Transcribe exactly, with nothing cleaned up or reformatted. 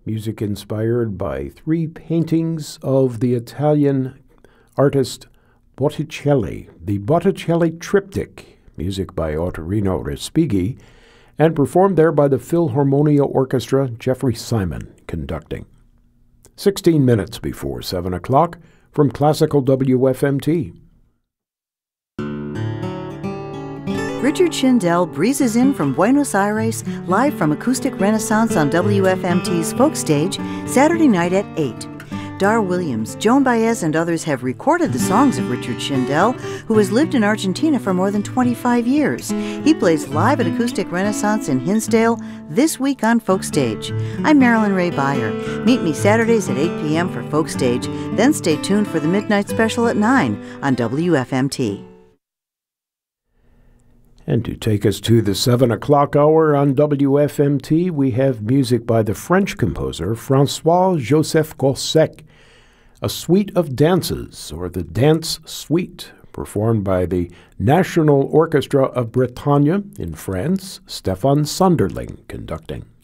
music inspired by three paintings of the Italian artist Botticelli, the Botticelli Triptych, music by Ottorino Respighi, and performed there by the Philharmonia Orchestra, Jeffrey Simon conducting. Sixteen minutes before seven o'clock from Classical W F M T. Richard Shindell breezes in from Buenos Aires, live from Acoustic Renaissance on W F M T's Folk Stage, Saturday night at eight. Dar Williams, Joan Baez, and others have recorded the songs of Richard Shindell, who has lived in Argentina for more than twenty-five years. He plays live at Acoustic Renaissance in Hinsdale this week on Folk Stage. I'm Marilyn Ray Beyer. Meet me Saturdays at eight p.m. for Folk Stage, then stay tuned for the Midnight Special at nine on W F M T. And to take us to the seven o'clock hour on W F M T, we have music by the French composer François-Joseph Gossec, a suite of dances, or the Dance Suite, performed by the National Orchestra of Bretagne in France, Stefan Sonderling conducting.